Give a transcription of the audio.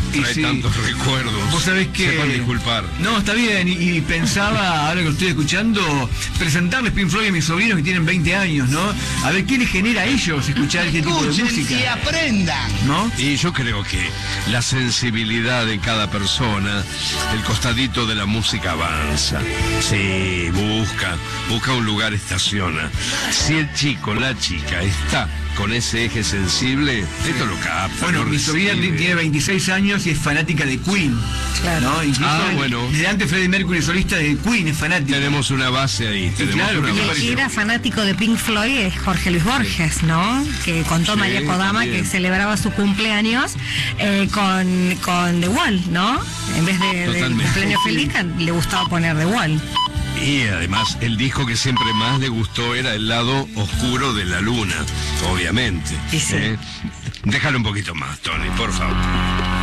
trae tantos recuerdos. Vos sabés que... Sepan disculpar. No, está bien, y pensaba, ahora que lo estoy escuchando, presentarles Pink Floyd a mis sobrinos que tienen 20 años, ¿no? A ver qué les genera a ellos escuchar este tipo de música. Y aprendan. ¿No? Y yo creo que la sensibilidad de cada persona, el costadito de la música avanza. Sí, busca un lugar, estaciona. Si el chico, la chica está con ese eje sensible, esto lo capta. Bueno, mi sobrina tiene 26 años y es fanática de Queen. Claro. ¿No? Incluso bueno. desde antes Freddie Mercury, solista de Queen, es fanática. Tenemos una base ahí. claro, una que base. El que era fanático de Pink Floyd es Jorge Luis Borges, ¿no? Que contó Sí, María Kodama también. que celebraba su cumpleaños con The Wall, ¿no? En vez del Totalmente. cumpleaños feliz, le gustaba poner The Wall. Y además, el disco que siempre más le gustó era El lado oscuro de la luna, obviamente. Y sí. Déjalo un poquito más, Tony, por favor.